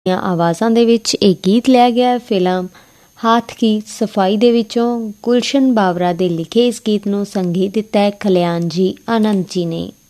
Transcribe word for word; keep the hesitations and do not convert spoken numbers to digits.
ਦੀਆਂ ਆਵਾਜ਼ਾਂ ਦੇ ਵਿੱਚ ਇਹ ਗੀਤ ਲਿਆ ਗਿਆ ਫਿਲਮ ਹੱਥ ਕੀ ਸਫਾਈ ਦੇ ਵਿੱਚੋਂ। ਗੁਲਸ਼ਨ ਬਾਵਰਾ ਦੇ ਲਿਖੇ ਇਸ ਗੀਤ ਨੂੰ ਸੰਗੀਤ ਦਿੱਤਾ ਹੈ ਖਲਿਆਣ ਜੀ ਆਨੰਦ ਜੀ ਨੇ।